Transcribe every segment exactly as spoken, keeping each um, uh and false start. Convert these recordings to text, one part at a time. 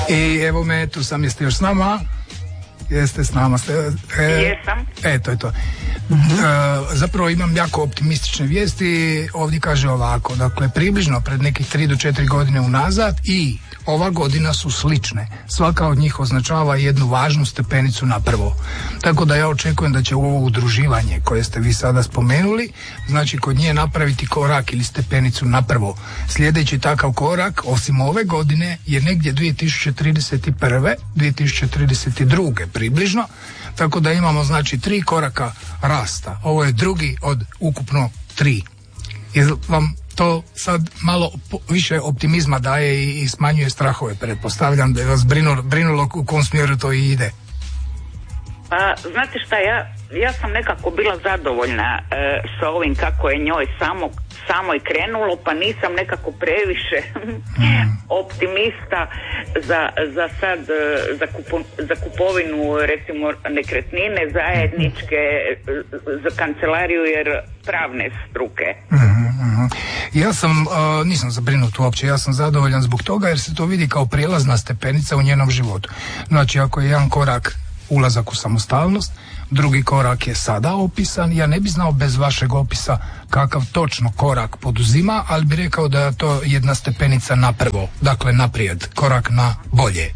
I evo me, tu sam, jeste još s nama? Jeste s nama? Ste, e, Jesam. E, to je to. Uh-huh. E, zapravo imam jako optimistične vijesti. Ovdje kaže ovako, dakle, približno pred nekih tri do četiri godine unazad i ova godina su slične. Svaka od njih označava jednu važnu stepenicu na prvo. Tako da ja očekujem da će ovo udruživanje koje ste vi sada spomenuli, znači kod nje napraviti korak ili stepenicu na prvo. Sljedeći takav korak, osim ove godine, je negdje dvije tisuće trideset prve. dvije tisuće trideset druge približno. Tako da imamo znači tri koraka rasta. Ovo je drugi od ukupno tri. Jer vam to sad malo više optimizma daje i, i smanjuje strahove. Pretpostavljam da je vas brinulo, brinulo u kom smjeru to i ide. Pa, znate šta, ja, ja sam nekako bila zadovoljna e, sa ovim kako je njoj samo, samo i krenulo, pa nisam nekako previše mm. optimista za, za sad, za, kupo, za kupovinu recimo nekretnine zajedničke za kancelariju jer pravne struke. Mm-hmm. Ja sam, uh, nisam zabrinut uopće, ja sam zadovoljan zbog toga jer se to vidi kao prijelazna stepenica u njenom životu. Znači ako je jedan korak ulazak u samostalnost, drugi korak je sada opisan, ja ne bi znao bez vašeg opisa kakav točno korak poduzima, ali bi rekao da je to jedna stepenica naprvo, dakle naprijed, korak na bolje.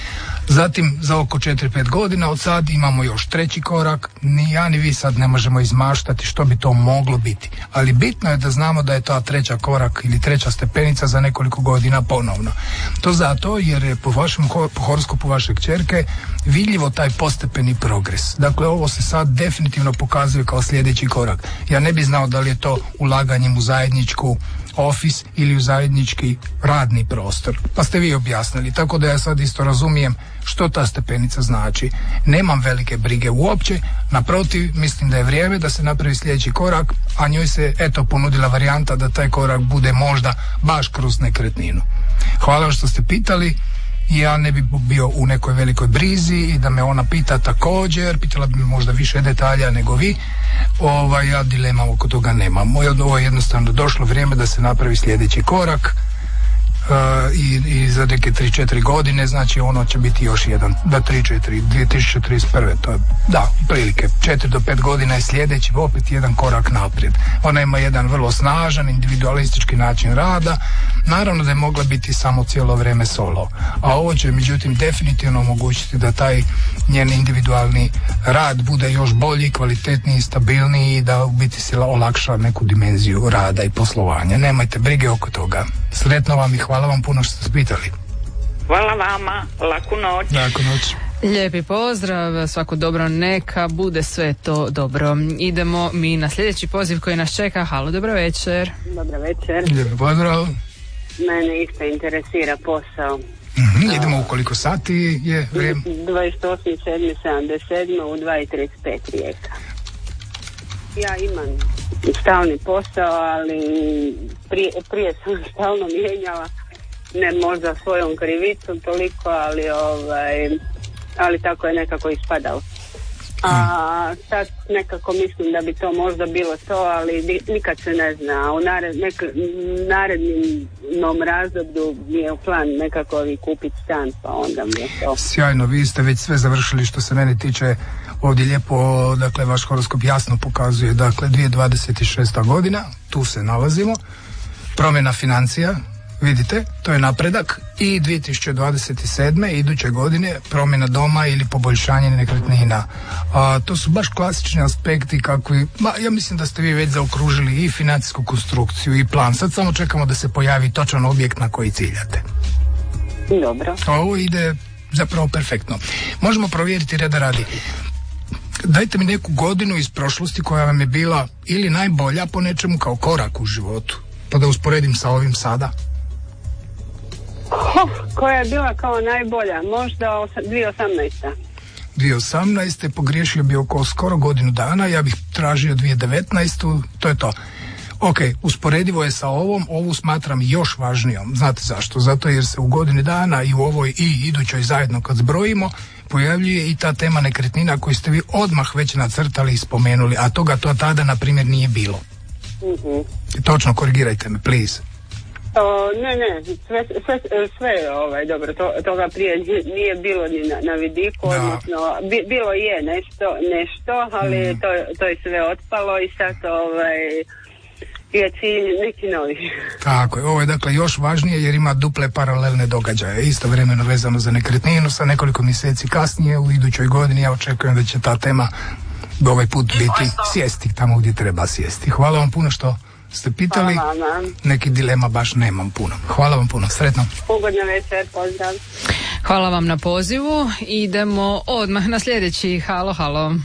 Zatim za oko četiri pet godina od sad imamo još treći korak, ni ja ni vi sad ne možemo izmaštati što bi to moglo biti, ali bitno je da znamo da je ta treća korak ili treća stepenica za nekoliko godina ponovno. To zato jer je po vašem po horoskopu vaše kćerke vidljivo taj postepeni progres. Dakle, ovo se sad definitivno pokazuje kao sljedeći korak. Ja ne bi znao da li je to ulaganjem u zajedničku ofis ili u zajednički radni prostor. Pa ste vi objasnili, tako da ja sad isto razumijem što ta stepenica znači. Nemam velike brige uopće, naprotiv, mislim da je vrijeme da se napravi sljedeći korak, a njoj se eto ponudila varijanta da taj korak bude možda baš kroz nekretninu. Hvala što ste pitali. Ja ne bi bio u nekoj velikoj brizi i da me ona pita također, pitala bi me možda više detalja nego vi. Ovaj, ja dilema oko toga nemam. Ovo je jednostavno došlo vrijeme da se napravi sljedeći korak. Uh, i, i za neke tri četiri godine, znači ono će biti još jedan, da tri četiri, dvije tisuće trideset prve, to je, da, prilike, četiri do pet godina je sljedeći, opet jedan korak naprijed. Ona ima jedan vrlo snažan, individualistički način rada, naravno da je mogla biti samo cijelo vrijeme solo, a ovo će međutim definitivno omogućiti da taj njen individualni rad bude još bolji, kvalitetniji, stabilniji i da u biti se olakša neku dimenziju rada i poslovanja. Nemajte brige oko toga. Sretno vam i hvala vam puno što ste pitali. Hvala vama, laku noć. Laku noć. Lijepi pozdrav, svako dobro, neka bude sve to dobro. Idemo mi na sljedeći poziv koji nas čeka. Halo, dobro večer. Dobro večer. Lijepi pozdrav. Mene isto interesira posao. Mm-hmm, idemo u koliko sati je vrijeme? dvadeset osmi sedmi sedamdeset sedam u dva i trideset pet Rijeka. Ja imam stalni posao, ali prije, prije sam stalno mijenjala, ne možda svojom krivicom toliko, ali ovaj, ali tako je nekako ispadalo. A sad nekako mislim da bi to možda bilo to, ali nikad se ne zna. U nared, nek, narednom razdoblju mi je u plan nekako vi kupiti stan, pa onda mi je to. Sjajno, vi ste već sve završili što se mene tiče. Ovdje lijepo, dakle, vaš horoskop jasno pokazuje, dakle, dvije tisuće dvadeset šesta godina, tu se nalazimo, promjena financija, vidite, to je napredak, i dvije tisuće dvadeset sedme iduće godine promjena doma ili poboljšanje nekretnina. A, to su baš klasični aspekti kakvi, ma, ja mislim da ste vi već zaokružili i financijsku konstrukciju i plan, sad samo čekamo da se pojavi točan objekt na koji ciljate. Dobro. Ovo ide zapravo perfektno. Možemo provjeriti reda radi. Dajte mi neku godinu iz prošlosti koja vam je bila ili najbolja po nečemu kao korak u životu, pa da usporedim sa ovim sada. Oh, koja je bila kao najbolja? Možda dvije tisuće osamnaeste. dvije tisuće osamnaeste pogriješio bi oko skoro godinu dana, ja bih tražio dvije tisuće devetnaestu, to je to. Ok, usporedivo je sa ovom, ovu smatram još važnijom. Znate zašto? Zato jer se u godini dana i u ovoj i idućoj zajedno kad zbrojimo pojavljuje i ta tema nekretnina koju ste vi odmah već nacrtali i spomenuli, a toga to tada na primjer nije bilo. Mm-hmm. Točno, korigirajte me, please. O, ne, ne, sve, sve, sve ovaj, dobro, to, toga prije nije bilo ni na, na vidiku, da. odnosno, bi, bilo je nešto, nešto, ali mm. to, to je sve otpalo i sad ovaj, je cilj neki novi. Tako je, ovo je dakle još važnije jer ima duple paralelne događaje, istovremeno vezano za nekretninu, sa nekoliko mjeseci kasnije u idućoj godini ja očekujem da će ta tema ovaj put biti sjesti tamo gdje treba sjesti. Hvala vam puno što ste pitali, neki dilema baš nemam puno. Hvala vam puno, sretno. Ugodna večer, pozdrav. Hvala vam na pozivu, idemo odmah na sljedeći. Halo, halo.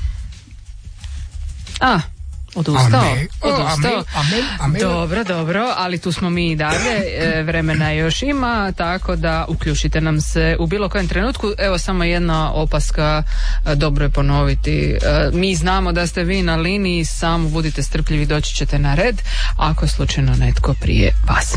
A, odustao, Ame, o, odustao. Amel, Amel. Dobro, dobro, ali tu smo mi i dalje, e, vremena još ima, tako da uključite nam se u bilo kojem trenutku. Evo samo jedna opaska, e, dobro je ponoviti. E, mi znamo da ste vi na liniji, samo budite strpljivi, doći ćete na red, ako je slučajno netko prije vas.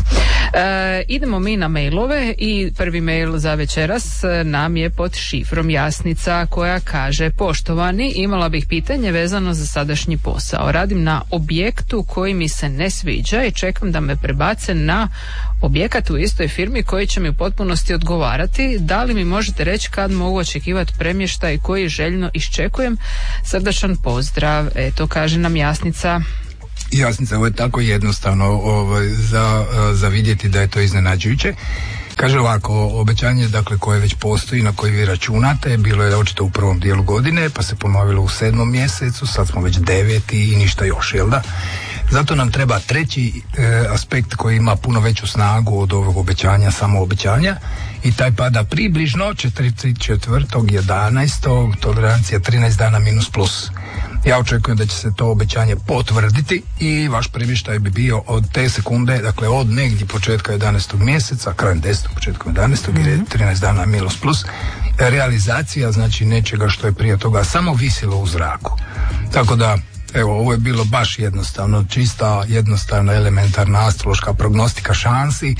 E, idemo mi na mailove i prvi mail za večeras nam je pod šifrom Jasnica koja kaže: poštovani, imala bih pitanje vezano za sadašnji posao. Radim na objektu koji mi se ne sviđa i čekam da me prebace na objekat u istoj firmi koji će mi u potpunosti odgovarati. Da li mi možete reći kad mogu očekivati premještaj koji željno iščekujem? Srdačan pozdrav. Eto, kaže nam Jasnica. Jasnica, ovo je tako jednostavno ovaj, za, za vidjeti da je to iznenađujuće. Kaže ovako, obećanje dakle koje već postoji, na koje vi računate, bilo je očito u prvom dijelu godine, pa se ponovilo u sedmom mjesecu, sad smo već deveti i ništa još, jel da? Zato nam treba treći e, aspekt koji ima puno veću snagu od ovog obećanja, samo obećanja, i taj pada približno četrnaestog četvrtog jedanaestog tolerancija trinaest dana minus plus. Ja očekujem da će se to obećanje potvrditi i vaš premještaj bi bio od te sekunde, dakle od negdje početka jedanaestog mjeseca, krajem desetog, početkom jedanaestog jer je trinaest dana minus plus, realizacija znači nečega što je prije toga samo visilo u zraku. Tako da, evo, ovo je bilo baš jednostavno, čista, jednostavna, elementarna astrološka prognostika šansi.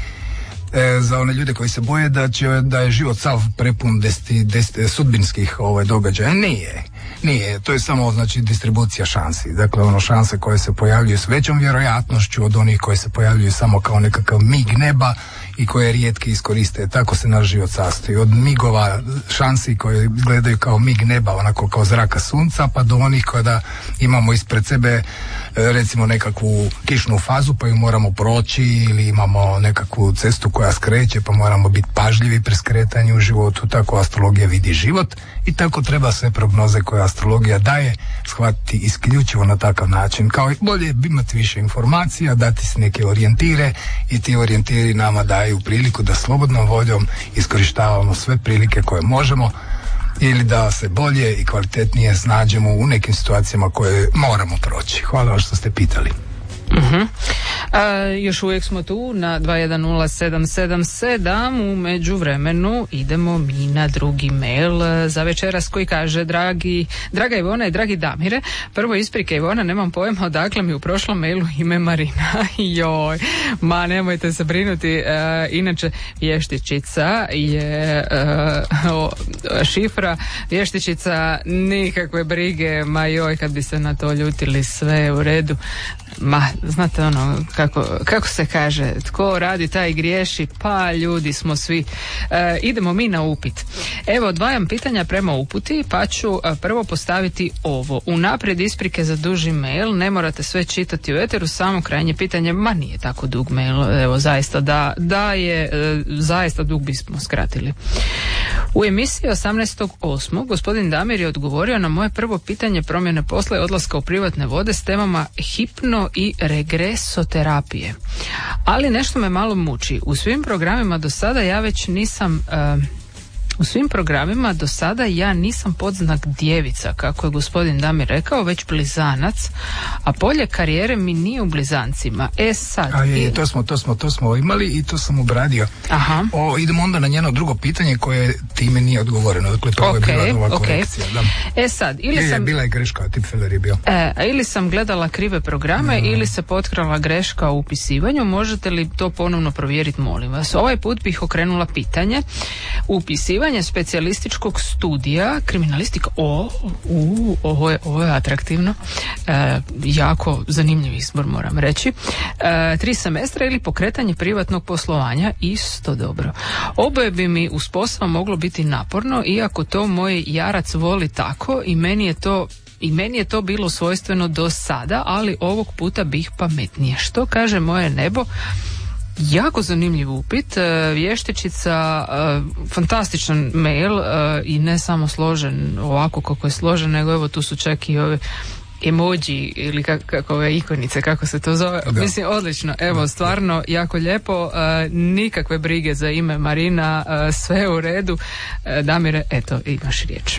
E, za one ljude koji se boje da će, da je život sav prepun deseti, deseti, sudbinskih ovaj, događaja. Nije. Nije. To je samo znači distribucija šansi. Dakle, ono šanse koje se pojavljuju s većom vjerojatnošću od onih koje se pojavljuju samo kao nekakav mig neba i koje rijetki iskoriste. Tako se naš život sastoji. Od migova šansi koje gledaju kao mig neba, onako kao zraka sunca, pa do onih kada imamo ispred sebe recimo nekakvu kišnu fazu pa ju moramo proći, ili imamo nekakvu cestu koja skreće pa moramo biti pažljivi pri skretanju u životu. Tako astrologija vidi život i tako treba sve prognoze koje astrologija daje shvatiti isključivo na takav način. Kao i bolje imati više informacija, dati se neke orijentire i ti orijentiri nama daju priliku da slobodnom voljom iskorištavamo sve prilike koje možemo ili da se bolje i kvalitetnije snađemo u nekim situacijama koje moramo proći. Hvala vam što ste pitali. Uh-huh. A, još uvijek smo tu na dva jedan nula sedam sedam sedam. U međuvremenu idemo mi na drugi mail za večeras koji kaže: dragi, draga Ivona i dragi Damire, prvo isprike Ivona, nemam pojma odakle mi u prošlom mailu ime Marina. Joj, ma nemojte se brinuti, e, inače vještičica je e, o, šifra vještičica, nikakve brige, ma joj kad bi se na to ljutili, sve u redu. Ma, znate ono, kako, kako se kaže, tko radi taj griješi, pa ljudi smo svi. E, idemo mi na upit. Evo, odvajam pitanja prema uputi, pa ću a, prvo postaviti ovo. Unaprijed isprike za duži mail, ne morate sve čitati u eteru, samo krajnje pitanje, ma nije tako dug mail, evo, zaista da, da je, e, zaista dug bismo skratili. U emisiji osamnaestog osmog gospodin Damir je odgovorio na moje prvo pitanje promjene posla i odlaska u privatne vode s temama hipno i regresoterapije. Ali nešto me malo muči. U svim programima do sada ja već nisam uh, u svim programima do sada ja nisam podznak djevica, kako je gospodin Damir rekao, već blizanac, a polje karijere mi nije u blizancima. E sad... A je, to smo, to smo, to smo imali i to sam obradio. Aha. O, idemo onda na njeno drugo pitanje koje time nije odgovoreno. Dakle, prvo okay, je bila ova okay. korekcija. Da. E sad, ili je, sam... Je, bila je greška, tipfeler je bio. E, ili sam gledala krive programe mm. ili se potkrala greška u upisivanju. Možete li to ponovno provjeriti, molim vas? Ovaj put bih okrenula pitanje. Upisivanje upisivanje specijalističkog studija kriminalistika. O, u, ovo je, ovo je atraktivno. E, jako zanimljiv izbor, moram reći. E, tri semestra ili pokretanje privatnog poslovanja, isto dobro. Oboje bi mi uz posao moglo biti naporno, iako to moj jarac voli tako i meni je to I meni je to bilo svojstveno do sada, ali ovog puta bih pametnije. Što kaže moje nebo? Jako zanimljiv upit, vještičica, fantastičan mail i ne samo složen ovako kako je složen, nego evo tu su čak i ove emoji ili kako, kako ove ikonice, kako se to zove. Da. Mislim, odlično. Evo, stvarno, jako lijepo. Uh, nikakve brige za ime Marina, uh, sve u redu. Uh, Damire, eto, imaš riječ.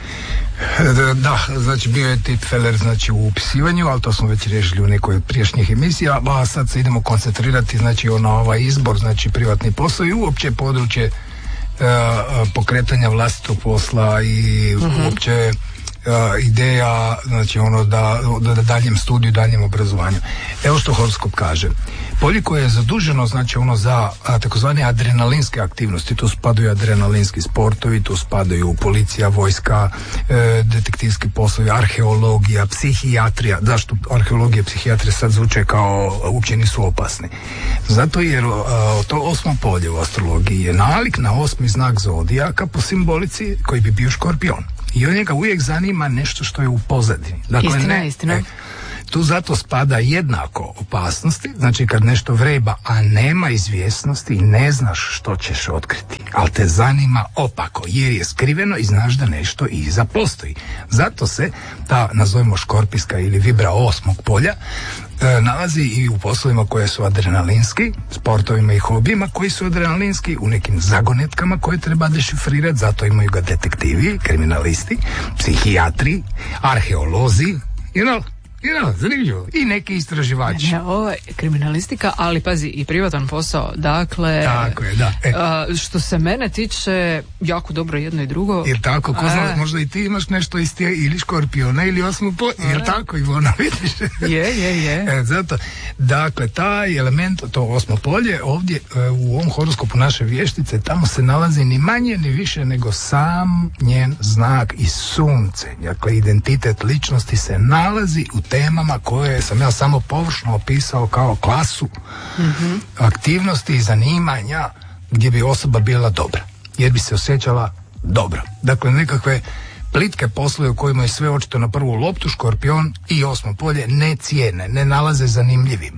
Da, znači bio je tipfeler znači u upisivanju, ali to smo već riješili u nekoj od prijašnjih emisija, a sad se idemo koncentrirati znači na ovaj izbor, znači privatni posao i uopće područje uh, pokretanja vlastitog posla i uh-huh. uopće Uh, ideja, znači ono da, da, da daljem studiju, daljem obrazovanju. Evo što horoskop kaže. Polje koje je zaduženo, znači ono za a, takozvane adrenalinske aktivnosti, tu spadaju adrenalinski sportovi, tu spadaju policija, vojska, e, detektivski poslovi, arheologija, psihijatrija. Zašto arheologija i psihijatrija sad zvuče kao uopće nisu opasni? Zato jer a, to osmo polje u astrologiji je nalik na osmi znak zodijaka po simbolici koji bi bio škorpion. I on njega uvijek zanima nešto što je u pozadini. Dakle, istina, ne, istina. E, tu zato spada jednako opasnosti, znači kad nešto vreba, a nema izvjesnosti i ne znaš što ćeš otkriti, ali te zanima opako, jer je skriveno i znaš da nešto iza postoji. Zato se ta, nazovimo škorpijska ili vibra osmog polja, e, nalazi i u poslovima koje su adrenalinski, sportovima i hobijima koji su adrenalinski, u nekim zagonetkama koje treba dešifrirati, zato imaju ga detektivi, kriminalisti, psihijatri, arheolozi, you know, You know, zanimljivo. I neki istraživači. Ne, ovo je kriminalistika, ali pazi, i privatan posao. Dakle, tako je, da. E. A, što se mene tiče, jako dobro jedno i drugo. Jer tako, ko zna, možda i ti imaš nešto iz tije, ili škorpiona, ili osmu po... Jer tako, Ivona, vidiš? Je, je, je. E, zato, dakle, taj element, to osmo polje, ovdje e, u ovom horoskopu naše vještice, tamo se nalazi ni manje, ni više, nego sam njen znak i sunce. Dakle, identitet ličnosti se nalazi u temama koje sam ja samo površno opisao kao klasu mm-hmm. aktivnosti i zanimanja gdje bi osoba bila dobra, jer bi se osjećala dobro. Dakle, nekakve plitke poslove u kojima je sve očito na prvu loptu, škorpion i osmo polje ne cijene, ne nalaze zanimljivim.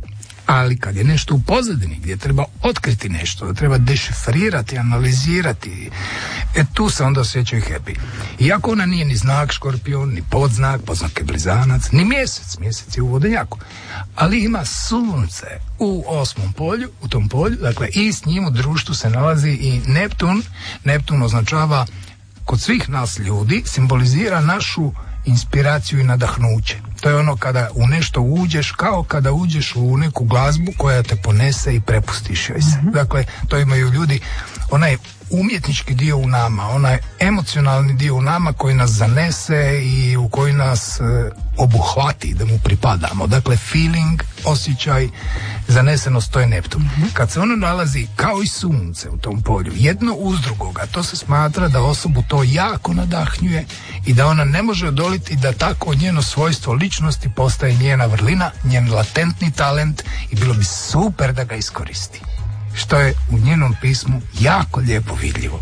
Ali kad je nešto u pozadini, gdje treba otkriti nešto, da treba dešifrirati, analizirati, e tu se onda osjećaju happy. Iako ona nije ni znak škorpion, ni podznak, podznak je blizanac, ni mjesec, mjesec je u vodenjaku, ali ima sunce u osmom polju, u tom polju, dakle i s njim u društvu se nalazi i Neptun. Neptun označava kod svih nas ljudi, simbolizira našu inspiraciju i nadahnuće. To je ono kada u nešto uđeš, kao kada uđeš u neku glazbu koja te ponese i prepustiš joj se. Mm-hmm. Dakle, to imaju ljudi, onaj umjetnički dio u nama, onaj emocionalni dio u nama koji nas zanese i u koji nas e, obuhvati da mu pripadamo. Dakle, feeling, osjećaj, zanesenost, to je Neptun. Mm-hmm. Kad se ono nalazi kao i sunce u tom polju, jedno uz drugoga, to se smatra da osobu to jako nadahnjuje i da ona ne može odoliti da tako njeno svojstvo ličnosti postaje njena vrlina, njen latentni talent i bilo bi super da ga iskoristi. Što je u njenom pismu jako lijepo vidljivo.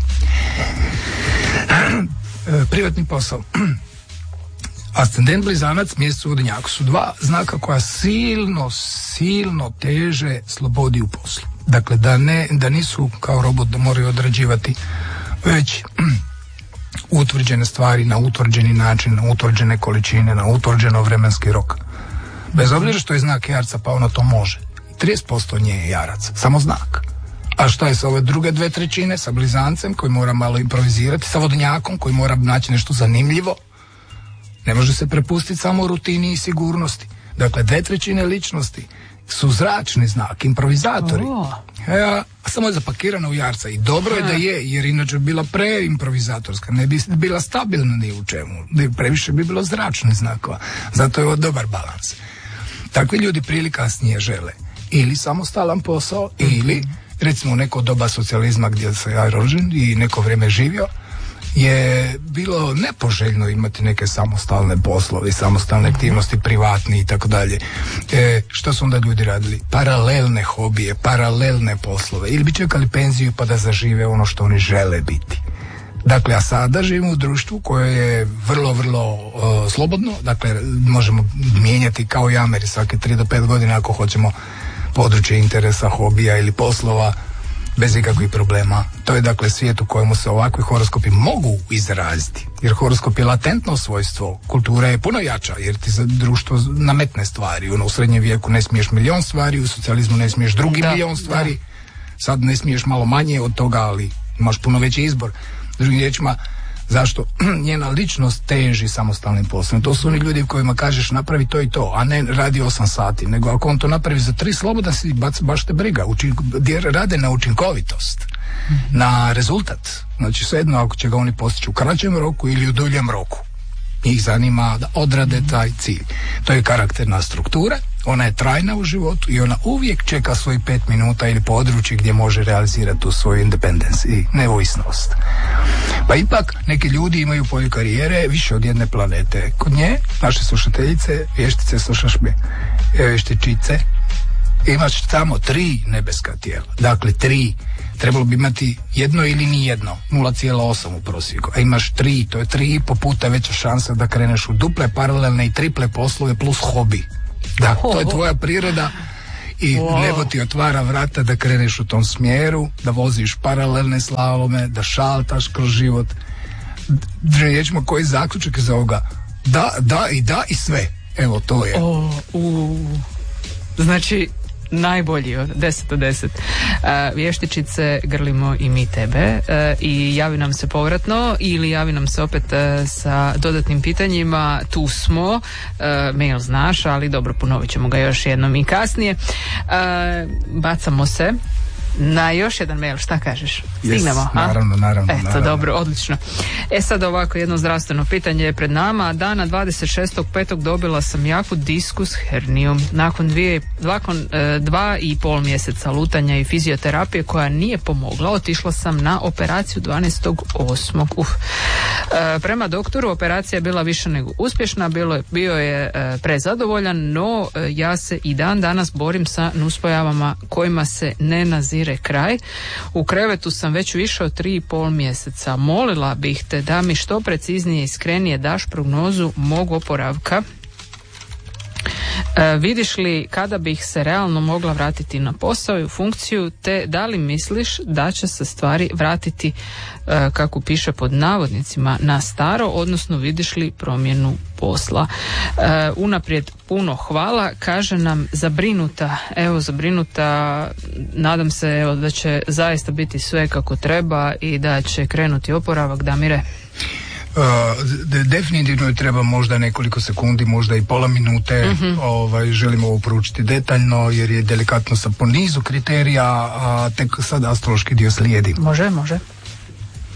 Privatni posao. Ascendent blizanac, mjesec u vodenjaku su dva znaka koja silno, silno teže slobodi u poslu. Dakle, da, ne, da nisu kao robot da moraju odrađivati već utvrđene stvari na utvrđeni način, na utvrđene količine, na utvrđeno vremenski rok. Bez obzira što je znak jarca, pa ono to može. trideset posto nje je jarac, samo znak. A šta je sa ove druge dve trećine, sa blizancem koji mora malo improvizirati, sa vodenjakom koji mora naći nešto zanimljivo? Ne može se prepustiti samo rutini i sigurnosti. Dakle, dve trećine ličnosti su zračni znak, improvizatori. Oh. Ja, a samo je zapakirana u jarca i dobro je da je, jer inače bi bila preimprovizatorska, ne bi bila stabilna ni u čemu, previše bi bilo zračnih znakova. Zato je ovo dobar balans. Takvi ljudi prije ili kasnije žele ili samostalan posao, ili recimo neko doba socijalizma gdje sam ja rođen i neko vrijeme živio, je bilo nepoželjno imati neke samostalne poslove, samostalne aktivnosti, privatni i tako dalje. E, što su onda ljudi radili? Paralelne hobije, paralelne poslove, ili bi čekali penziju pa da zažive ono što oni žele biti. Dakle, a sada živimo u društvu koje je vrlo, vrlo uh, slobodno, dakle, možemo mijenjati kao i Ameri svake tri do pet godina ako hoćemo područje interesa, hobija ili poslova, bez ikakvih problema. To je dakle svijet u kojemu se ovakvi horoskopi mogu izraziti. Jer horoskop je latentno svojstvo. Kultura je puno jača, jer ti za društvo nametne stvari. Ono, u srednjem vijeku ne smiješ milion stvari, u socijalizmu ne smiješ drugi da, milion stvari. Da. Sad ne smiješ malo manje od toga, ali imaš puno veći izbor. Drugim riječima, zašto njena ličnost teži samostalnim poslom. To su oni ljudi kojima kažeš napravi to i to, a ne radi osam sati, nego ako on to napravi za tri, slobodan si, baš, baš te briga. Učin, rade na učinkovitost, mm-hmm. na rezultat. Znači svejedno ako će ga oni postići u kraćem roku ili u duljem roku. Njih zanima da odrade mm-hmm. taj cilj. To je karakterna struktura, ona je trajna u životu i ona uvijek čeka svoj pet minuta ili područje gdje može realizirati tu svoju independence i neovisnost. Pa ipak neki ljudi imaju polje karijere više od jedne planete. Kod nje, naše slušateljice, vještice, slušaš me, vještičice, imaš samo tri nebeska tijela. Dakle, tri. Trebalo bi imati jedno ili ni jedno, nula zarez osam u prosjeku. A imaš tri, to je tri i po puta veća šansa da kreneš u duple, paralelne i triple poslove plus hobi. Da, to je tvoja priroda i wow. nebo ti otvara vrata da kreneš u tom smjeru, da voziš paralelne slalome, da šaltaš kroz život. Rećemo koji je zaključak iz ovoga? Da, da i da i sve. Evo, to je. O, u, znači, najbolji od deset od deset. Uh, vještičice, grlimo i mi tebe uh, i javi nam se povratno ili javi nam se opet uh, sa dodatnim pitanjima. Tu smo, uh, mail znaš, ali dobro, ponovit ćemo ga još jednom i kasnije. Uh, bacamo se na još jedan mail, šta kažeš? Stignemo? Yes, naravno, naravno. Eto, naravno. dobro, odlično. E sad ovako, jedno zdravstveno pitanje je pred nama. Dana dvadeset šestog petog dobila sam jaku diskus herniju. Nakon dvije, nakon, e, dva i pol mjeseca lutanja i fizioterapije koja nije pomogla, otišla sam na operaciju dvanaestog osmog Uf. E, prema doktoru operacija je bila više nego uspješna, bilo je, bio je e, prezadovoljan, no e, ja se i dan danas borim sa nuspojavama kojima se ne nazire kraj. U krevetu sam već više od tri i pol mjeseca. Molila bih te da mi što preciznije i iskrenije daš prognozu mog oporavka. E, vidiš li kada bih se realno mogla vratiti na posao i u funkciju, te da li misliš da će se stvari vratiti e, kako piše pod navodnicima na staro, odnosno vidiš li promjenu posla. E, unaprijed puno hvala, kaže nam zabrinuta, evo zabrinuta, nadam se evo, da će zaista biti sve kako treba i da će krenuti oporavak. Damire? Uh, de, definitivno je treba možda nekoliko sekundi, možda i pola minute. Mm-hmm. Ovaj, želimo ovo proučiti detaljno jer je delikatno sa po nizu kriterija, a tek sad astrološki dio slijedi. Može, može.